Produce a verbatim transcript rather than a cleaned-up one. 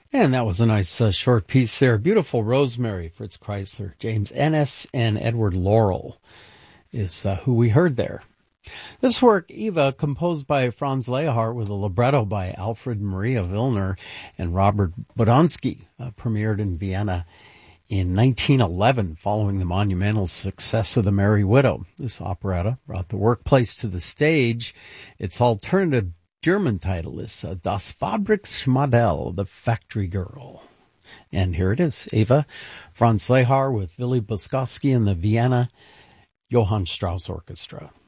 And that was a nice uh, short piece there. Beautiful Rosemary, Fritz Kreisler. James Ennis and Edward Laurel is uh, who we heard there. This work, Eva, composed by Franz Lehár with a libretto by Alfred Maria Willner and Robert Bodonsky, uh, premiered in Vienna in nineteen eleven following the monumental success of The Merry Widow. This operetta brought the workplace to the stage. Its alternative German title is uh, Das Fabriksmädel, the Factory Girl. And here it is, Eva, Franz Lehár with Willy Bukowski and the Vienna Johann Strauss Orchestra.